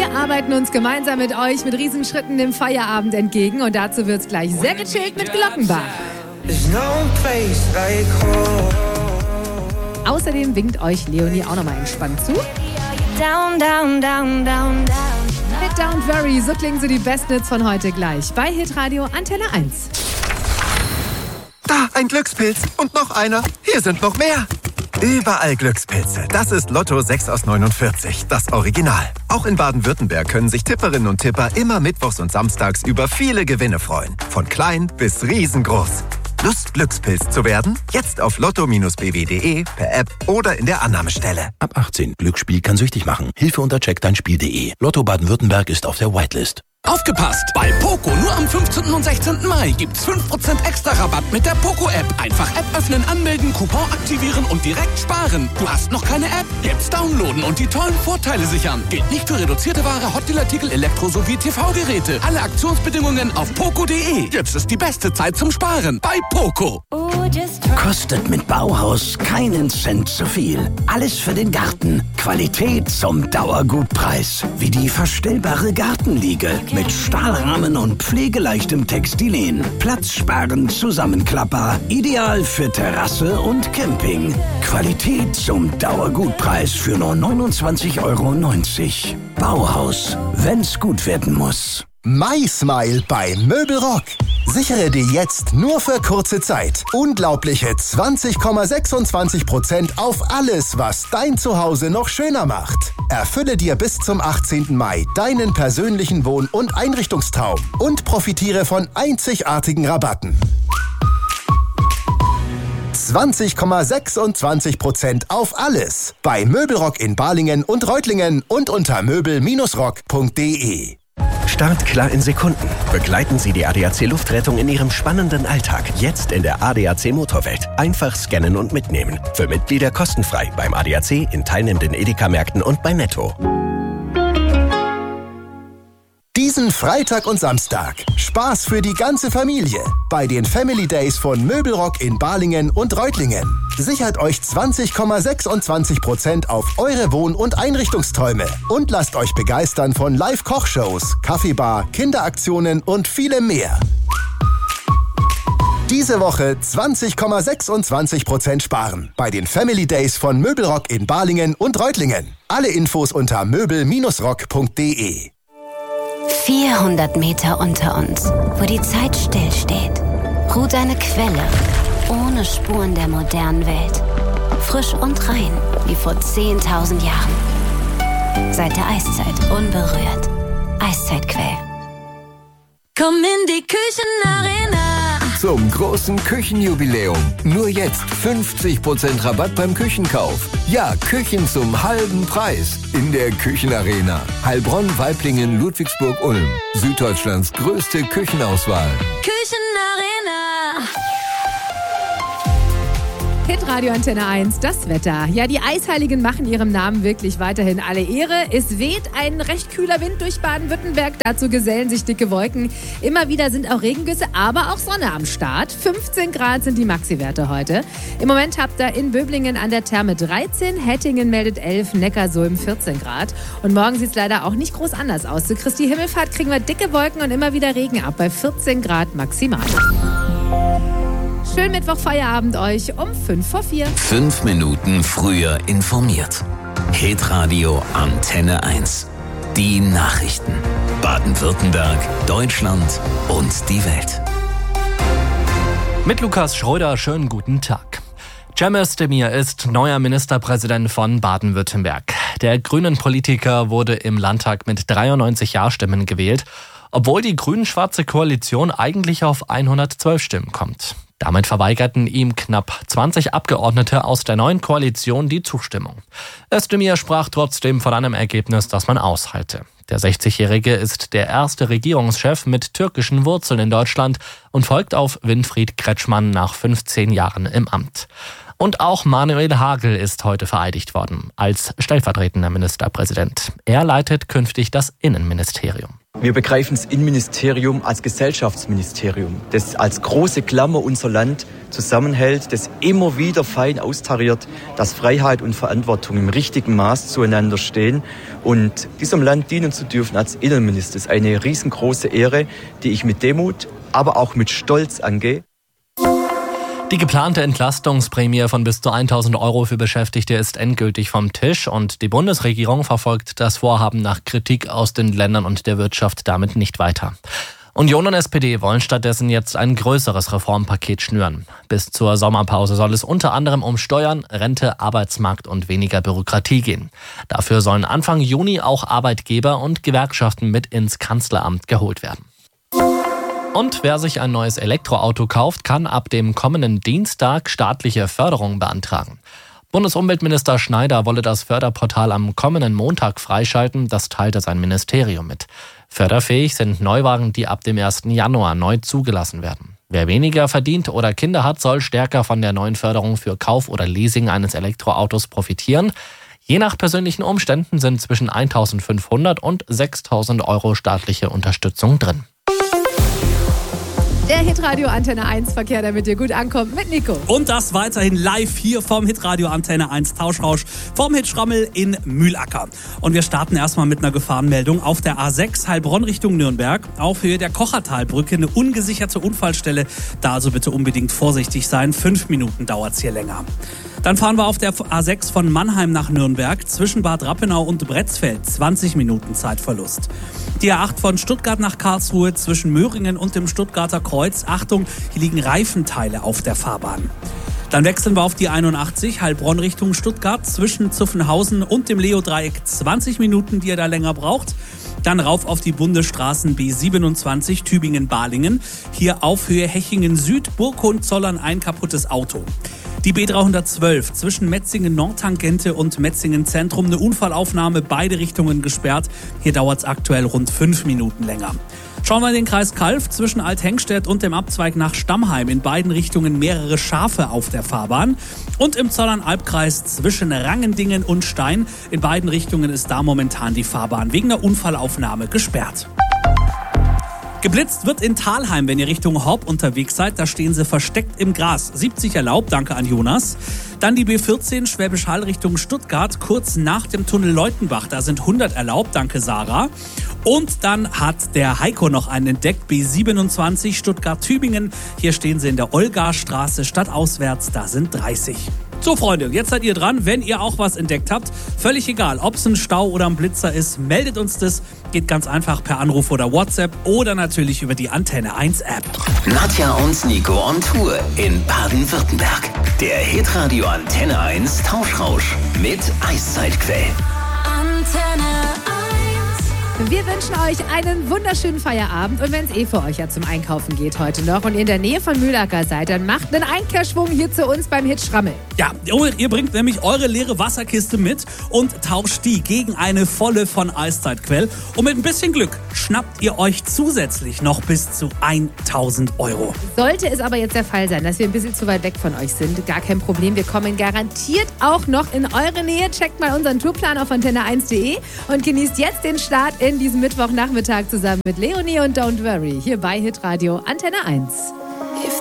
Wir arbeiten uns gemeinsam mit euch mit Riesenschritten dem Feierabend entgegen und dazu wird's gleich sehr gechillt mit Glockenbach. Außerdem winkt euch Leonie auch nochmal entspannt zu. Down, down, down, down, down. Mit Don't Worry, so klingen so die besten Hits von heute gleich. Bei Hitradio Antenne 1. Da, ein Glückspilz. Und noch einer. Hier sind noch mehr. Überall Glückspilze. Das ist Lotto 6 aus 49, das Original. Auch in Baden-Württemberg können sich Tipperinnen und Tipper immer mittwochs und samstags über viele Gewinne freuen. Von klein bis riesengroß. Lust, Glückspilz zu werden? Jetzt auf lotto-bw.de, per App oder in der Annahmestelle. Ab 18. Glücksspiel kann süchtig machen. Hilfe unter checkdeinspiel.de. Lotto Baden-Württemberg ist auf der Whitelist. Aufgepasst! Bei Poco nur am 15. und 16. Mai gibt's 5% extra Rabatt mit der Poco-App. Einfach App öffnen, anmelden, Coupon aktivieren und direkt sparen. Du hast noch keine App? Jetzt downloaden und die tollen Vorteile sichern. Gilt nicht für reduzierte Ware, Hotdeal-Artikel, Elektro- sowie TV-Geräte. Alle Aktionsbedingungen auf poco.de. Jetzt ist die beste Zeit zum Sparen. Bei Poco. Kostet mit Bauhaus keinen Cent zu viel. Alles für den Garten. Qualität zum Dauergutpreis. Wie die verstellbare Gartenliege. Mit Stahlrahmen und pflegeleichtem Textilien. Platzsparend, zusammenklappbar. Ideal für Terrasse und Camping. Qualität zum Dauergutpreis für nur 29,90 €. Bauhaus, wenn's gut werden muss. MySmile bei Möbelrock. Sichere dir jetzt nur für kurze Zeit unglaubliche 20,26% auf alles, was dein Zuhause noch schöner macht. Erfülle dir bis zum 18. Mai deinen persönlichen Wohn- und Einrichtungstraum und profitiere von einzigartigen Rabatten. 20,26% auf alles bei Möbelrock in Balingen und Reutlingen und unter möbel-rock.de. Start klar in Sekunden. Begleiten Sie die ADAC Luftrettung in Ihrem spannenden Alltag. Jetzt in der ADAC Motorwelt. Einfach scannen und mitnehmen. Für Mitglieder kostenfrei beim ADAC, in teilnehmenden Edeka-Märkten und bei Netto. Diesen Freitag und Samstag Spaß für die ganze Familie bei den Family Days von Möbelrock in Balingen und Reutlingen. Sichert euch 20,26% auf eure Wohn- und Einrichtungsträume und lasst euch begeistern von Live-Kochshows, Kaffeebar, Kinderaktionen und vielem mehr. Diese Woche 20,26% sparen bei den Family Days von Möbelrock in Balingen und Reutlingen. Alle Infos unter möbel-rock.de. 400 Meter unter uns, wo die Zeit stillsteht, ruht eine Quelle, ohne Spuren der modernen Welt. Frisch und rein, wie vor 10.000 Jahren. Seit der Eiszeit unberührt. Eiszeitquell. Komm in die Küchenarena. Zum großen Küchenjubiläum. Nur jetzt 50% Rabatt beim Küchenkauf. Ja, Küchen zum halben Preis. In der Küchenarena. Heilbronn, Waiblingen, Ludwigsburg, Ulm. Süddeutschlands größte Küchenauswahl. Küchenarena. Hitradio Antenne 1, das Wetter. Ja, die Eisheiligen machen ihrem Namen wirklich weiterhin alle Ehre. Es weht ein recht kühler Wind durch Baden-Württemberg. Dazu gesellen sich dicke Wolken. Immer wieder sind auch Regengüsse, aber auch Sonne am Start. 15 Grad sind die Maxi-Werte heute. Im Moment habt ihr in Böblingen an der Therme 13, Hettingen meldet 11, Neckarsulm 14 Grad. Und morgen sieht es leider auch nicht groß anders aus. Zu Christi Himmelfahrt kriegen wir dicke Wolken und immer wieder Regen ab bei 14 Grad maximal. Schönen Mittwoch Feierabend euch um 3:55. 5 Minuten früher informiert. Hitradio Antenne 1. Die Nachrichten. Baden-Württemberg, Deutschland und die Welt. Mit Lukas Schröder, schönen guten Tag. Cem Özdemir ist neuer Ministerpräsident von Baden-Württemberg. Der Grünen-Politiker wurde im Landtag mit 93 Ja-Stimmen gewählt, obwohl die grün-schwarze Koalition eigentlich auf 112 Stimmen kommt. Damit verweigerten ihm knapp 20 Abgeordnete aus der neuen Koalition die Zustimmung. Özdemir sprach trotzdem von einem Ergebnis, das man aushalte. Der 60-Jährige ist der erste Regierungschef mit türkischen Wurzeln in Deutschland und folgt auf Winfried Kretschmann nach 15 Jahren im Amt. Und auch Manuel Hagel ist heute vereidigt worden als stellvertretender Ministerpräsident. Er leitet künftig das Innenministerium. Wir begreifen das Innenministerium als Gesellschaftsministerium, das als große Klammer unser Land zusammenhält, das immer wieder fein austariert, dass Freiheit und Verantwortung im richtigen Maß zueinander stehen. Und diesem Land dienen zu dürfen als Innenminister ist eine riesengroße Ehre, die ich mit Demut, aber auch mit Stolz angehe. Die geplante Entlastungsprämie von bis zu 1.000 € für Beschäftigte ist endgültig vom Tisch und die Bundesregierung verfolgt das Vorhaben nach Kritik aus den Ländern und der Wirtschaft damit nicht weiter. Union und SPD wollen stattdessen jetzt ein größeres Reformpaket schnüren. Bis zur Sommerpause soll es unter anderem um Steuern, Rente, Arbeitsmarkt und weniger Bürokratie gehen. Dafür sollen Anfang Juni auch Arbeitgeber und Gewerkschaften mit ins Kanzleramt geholt werden. Und wer sich ein neues Elektroauto kauft, kann ab dem kommenden Dienstag staatliche Förderung beantragen. Bundesumweltminister Schneider wolle das Förderportal am kommenden Montag freischalten, das teilte sein Ministerium mit. Förderfähig sind Neuwagen, die ab dem 1. Januar neu zugelassen werden. Wer weniger verdient oder Kinder hat, soll stärker von der neuen Förderung für Kauf oder Leasing eines Elektroautos profitieren. Je nach persönlichen Umständen sind zwischen 1.500 und 6.000 € staatliche Unterstützung drin. Der Hitradio Antenne 1 Verkehr, der mit dir gut ankommt, mit Nico. Und das weiterhin live hier vom Hitradio Antenne 1 Tauschrausch vom Hitschrammel in Mühlacker. Und wir starten erstmal mit einer Gefahrenmeldung auf der A6 Heilbronn Richtung Nürnberg. Auf Höhe der Kochertalbrücke eine ungesicherte Unfallstelle. Da also bitte unbedingt vorsichtig sein. 5 Minuten dauert es hier länger. Dann fahren wir auf der A6 von Mannheim nach Nürnberg zwischen Bad Rappenau und Bretzfeld. 20 Minuten Zeitverlust. Die A8 von Stuttgart nach Karlsruhe zwischen Möhringen und dem Stuttgarter Kreuz. Achtung, hier liegen Reifenteile auf der Fahrbahn. Dann wechseln wir auf die 81 Heilbronn Richtung Stuttgart zwischen Zuffenhausen und dem Leo-Dreieck. 20 Minuten, die ihr da länger braucht. Dann rauf auf die Bundesstraßen B27 Tübingen-Balingen. Hier auf Höhe Hechingen Süd, Burghund-Zollern ein kaputtes Auto. Die B312 zwischen Metzingen-Nordtangente und Metzingen-Zentrum. Eine Unfallaufnahme, beide Richtungen gesperrt. Hier dauert es aktuell rund 5 Minuten länger. Schauen wir in den Kreis Calw zwischen Althengstedt und dem Abzweig nach Stammheim. In beiden Richtungen mehrere Schafe auf der Fahrbahn. Und im Zollern-Albkreis zwischen Rangendingen und Stein. In beiden Richtungen ist da momentan die Fahrbahn wegen der Unfallaufnahme gesperrt. Geblitzt wird in Thalheim, wenn ihr Richtung Horb unterwegs seid. Da stehen sie versteckt im Gras. 70 erlaubt, danke an Jonas. Dann die B14 Schwäbisch Hall Richtung Stuttgart, kurz nach dem Tunnel Leutenbach. Da sind 100 erlaubt, danke Sarah. Und dann hat der Heiko noch einen entdeckt, B27 Stuttgart-Tübingen. Hier stehen sie in der Olgastraße stadtauswärts, da sind 30. So Freunde, jetzt seid ihr dran, wenn ihr auch was entdeckt habt. Völlig egal, ob es ein Stau oder ein Blitzer ist, meldet uns das. Geht ganz einfach per Anruf oder WhatsApp oder natürlich über die Antenne 1 App. Nadja und Nico on Tour in Baden-Württemberg. Der Hitradio Antenne 1 Tauschrausch mit Eiszeitquell. Antenne 1. Wir wünschen euch einen wunderschönen Feierabend und wenn es für euch ja zum Einkaufen geht heute noch und ihr in der Nähe von Mühlacker seid, dann macht einen Einkehrschwung hier zu uns beim Hitschrammel. Ja, ihr bringt nämlich eure leere Wasserkiste mit und tauscht die gegen eine volle von Eiszeitquell. Und mit ein bisschen Glück schnappt ihr euch zusätzlich noch bis zu 1.000 €. Sollte es aber jetzt der Fall sein, dass wir ein bisschen zu weit weg von euch sind, gar kein Problem. Wir kommen garantiert auch noch in eure Nähe. Checkt mal unseren Tourplan auf antenne1.de und genießt jetzt den Start in diesem Mittwochnachmittag zusammen mit Leonie und Don't Worry hier bei Hitradio Antenne 1.